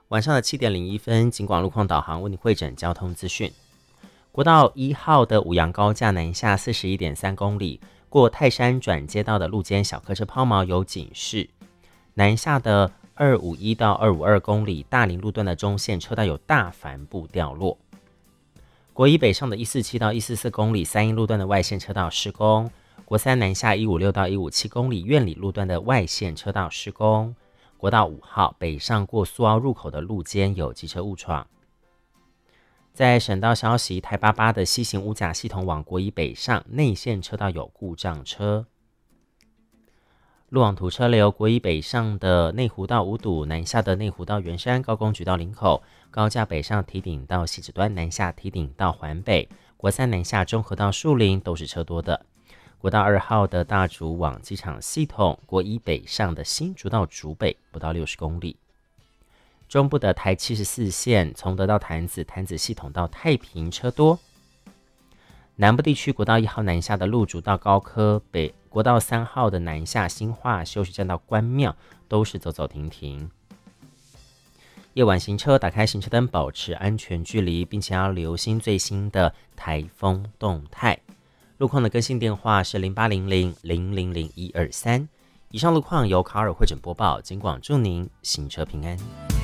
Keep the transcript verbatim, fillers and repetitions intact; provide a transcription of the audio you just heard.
晚上的七点零一分，警广路况导航为你汇整交通资讯。国道一号的五杨高架南下四十一点三公里，过泰山转接道的路肩小客车抛锚有警示。南下的二五一到二五二公里，大林路段的中线车道有大帆布掉落。国一北上的一四七到一四四公里，三义路段的外线车道施工。国三南下一五六到一五七公里，苑里路段的外线车道施工。国道五号北上过苏澳入口的路肩有机车误闯。在省道消息，台八八的 C 型五甲系统往国一北上，内线车道有故障车。路网图车流，国一北上的内湖到五堵，南下的内湖到圆山，高公局到林口，高架北上堤顶到汐止端，南下堤顶到环北，国三南下中和到树林都是车多的。国道二号的大竹往机场系统，国一北上的新竹到竹北不到六十公里。中部的台七十四线从德到潭子，潭子系统到太平车多。南部地区国道一号南下的路竹到高科，北国道三号的南下新化休息站到关庙都是走走停停。夜晚行车打开行车灯，保持安全距离，并且要留心最新的台风动态。路况的更新电话是零八零零零零零一二三。以上路况由卡尔汇整播报，警广祝您行车平安。